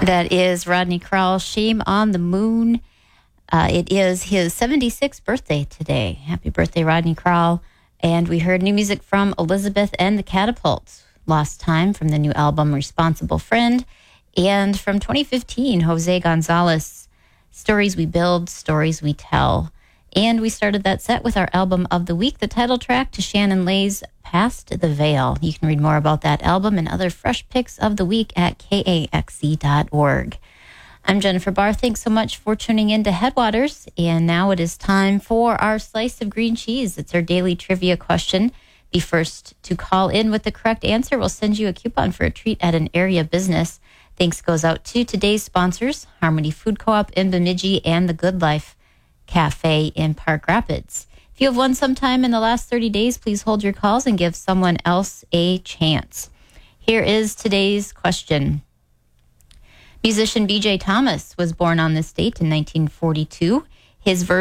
That is Rodney Crowell, Shame on the Moon. It is his 76th birthday today. Happy birthday, Rodney Crowell. And we heard new music from Elizabeth and the Catapults, Lost Time from the new album Responsible Friend. And from 2015, Jose Gonzalez, Stories We Build, Stories We Tell. And we started that set with our album of the week, the title track to Shannon Lay's Past the Veil. You can read more about that album and other fresh picks of the week at kaxc.org. I'm Jennifer Barr. Thanks so much for tuning in to Headwaters. And now it is time for our Slice of Green Cheese. It's our daily trivia question. Be first to call in with the correct answer. We'll send you a coupon for a treat at an area business. Thanks goes out to today's sponsors, Harmony Food Co-op in Bemidji and the Good Life Cafe in Park Rapids. If you have won sometime in the last 30 days, please hold your calls and give someone else a chance. Here is today's question. Musician B.J. Thomas was born on this date in 1942. His version